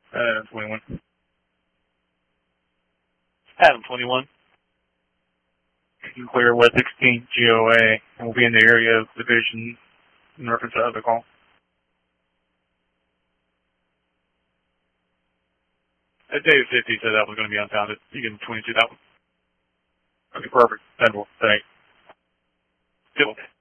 21. Adam 21. Clear West 16 GOA, and we'll be in the area of division in reference to other call. David 50 said that was going to be unfounded. You can 22 that one. Okay, perfect. Thanks. Good one.